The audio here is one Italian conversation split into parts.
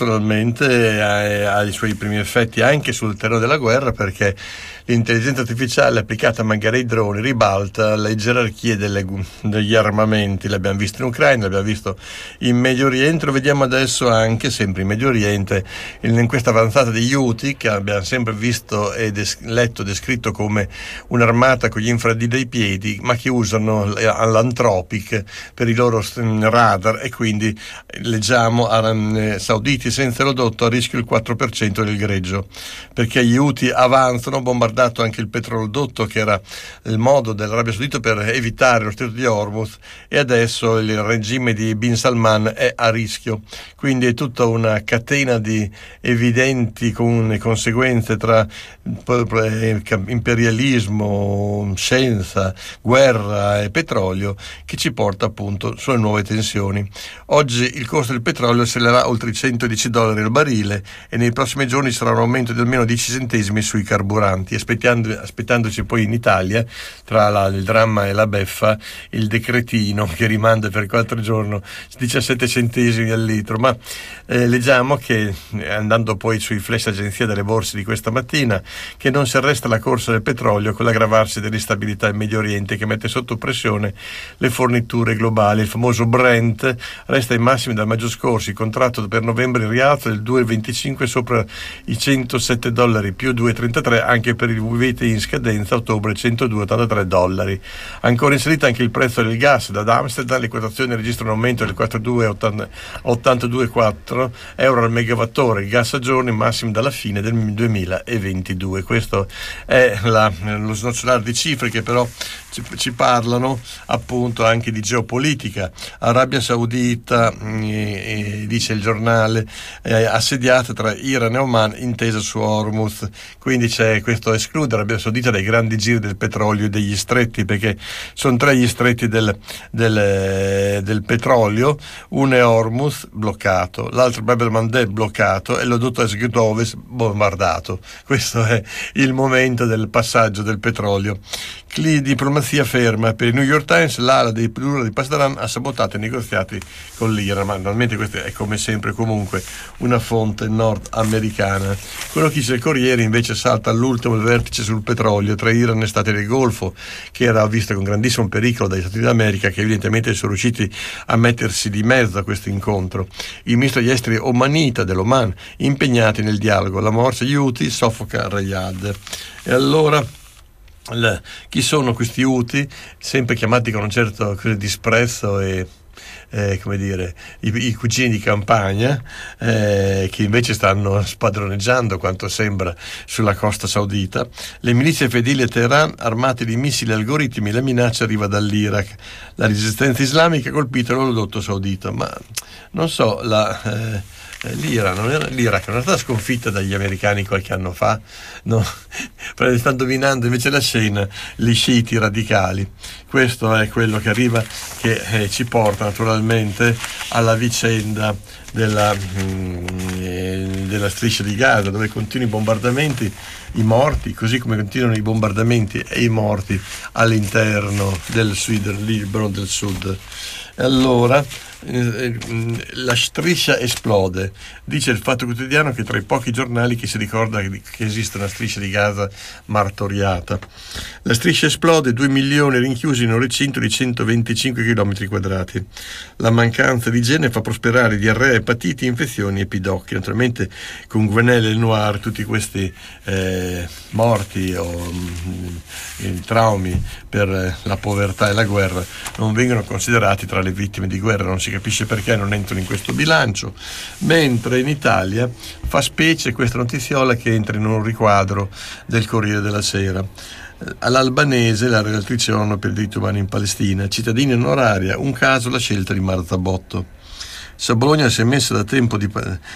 Naturalmente ha i suoi primi effetti anche sul terreno della guerra, perché l'intelligenza artificiale applicata magari ai droni ribalta le gerarchie degli armamenti. L'abbiamo visto in Ucraina, l'abbiamo visto in Medio Oriente, lo vediamo adesso anche sempre in Medio Oriente, in questa avanzata degli Houthi, che abbiamo sempre visto e letto descritto come un'armata con gli infraditi ai piedi, ma che usano l'Anthropic per i loro radar, e quindi leggiamo sauditi senza erodotto a rischio il 4% del greggio, perché gli Houthi avanzano, hanno bombardato anche il petrolodotto, che era il modo dell'Arabia Saudita per evitare lo stretto di Hormuz, e adesso il regime di Bin Salman è a rischio. Quindi è tutta una catena di evidenti conseguenze tra imperialismo, scienza, guerra e petrolio, che ci porta appunto sulle nuove tensioni. Oggi il costo del petrolio scelerà oltre i $110 al barile, e nei prossimi giorni sarà un aumento di almeno 10 centesimi sui carburanti, aspettandoci poi in Italia, tra il dramma e la beffa, il decretino che rimanda per qualche giorno 17 centesimi al litro. Ma leggiamo che, andando poi sui flash agenzia delle borse di questa mattina, che non si arresta la corsa del petrolio con l'aggravarsi dell'instabilità in Medio Oriente, che mette sotto pressione le forniture globali. Il famoso Brent resta ai massimi dal maggio scorso, il contratto per novembre in rialzo del 2,25 sopra i $107, più 2,33 anche per il VVT in scadenza ottobre, $102,83. Ancora in salita anche il prezzo del gas. Da Amsterdam le quotazioni registrano un aumento del 4,82,4 euro al megawattora, il gas a giorni massimo dalla fine del 2022. Questo è lo snocciolare di cifre che però ci parlano appunto anche di geopolitica. Arabia Saudita, dice il giornale, assediata tra Iran e Oman, intesa su Hormuz. Quindi c'è questo escludere l'Arabia Saudita dai grandi giri del petrolio e degli stretti, perché sono tre gli stretti del petrolio: uno è Hormuz bloccato, l'altro Bab el-Mandeb bloccato e l'odotto Esgdoves bombardato. Questo è il momento del passaggio del petrolio. Diplomazia ferma. Per il New York Times l'ala di Pasdaran ha sabotato i negoziati con l'Iran, ma naturalmente questa è come sempre comunque una fonte nordamericana. Quello che dice il Corriere invece salta all'ultimo il vertice sul petrolio tra Iran e Stati del Golfo, che era visto con grandissimo pericolo dagli Stati d'America, che evidentemente sono riusciti a mettersi di mezzo a questo incontro. Il ministro degli esteri omanita dell'Oman impegnati nel dialogo, la morsa gli Houthi soffoca Riyadh. E allora chi sono questi Houthi, sempre chiamati con un certo disprezzo e come dire, i cugini di campagna, che invece stanno spadroneggiando, quanto sembra, sulla costa saudita. Le milizie fedeli a Teheran armate di missili e algoritmi, la minaccia arriva dall'Iraq. La resistenza islamica ha colpito l'olodotto saudita, ma non so, l'Iraq non era stata sconfitta dagli americani qualche anno fa? No, stanno dominando invece la scena gli sciiti radicali. Questo è quello che arriva, che ci porta naturalmente alla vicenda della striscia di Gaza, dove continuano i bombardamenti, i morti, così come continuano i bombardamenti e i morti all'interno del Libano del Sud. Allora la striscia esplode, dice il Fatto Quotidiano, che tra i pochi giornali che si ricorda che esiste una striscia di Gaza martoriata. La striscia esplode, 2 milioni rinchiusi in un recinto di 125 km quadrati. La mancanza di igiene fa prosperare diarrea, epatiti, infezioni e pidocchi. Naturalmente con Gwenaël e Noir tutti questi morti o traumi per la povertà e la guerra non vengono considerati tra le vittime di guerra, non si capisce perché non entrano in questo bilancio, mentre in Italia fa specie questa notiziola che entra in un riquadro del Corriere della Sera. All'Albanese, la relatrice ONU per i diritti umani in Palestina, cittadina onoraria, un caso la scelta di Marzabotto. Se a Bologna si è smesso da tempo di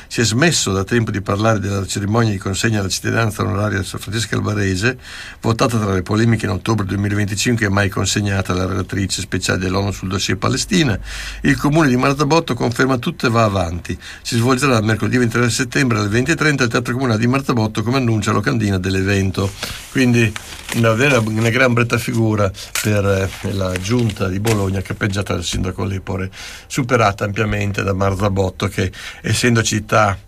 parlare della cerimonia di consegna della cittadinanza onoraria di Francesca Albarese, votata tra le polemiche in ottobre 2025 e mai consegnata alla relatrice speciale dell'ONU sul dossier Palestina, il comune di Marzabotto conferma tutto e va avanti. Si svolgerà mercoledì 23 settembre alle 20:30 al Teatro Comunale di Marzabotto, come annuncia la locandina dell'evento. Quindi una gran brutta figura per la giunta di Bologna, capeggiata dal sindaco Lepore, superata ampiamente da Marzabotto, che essendo città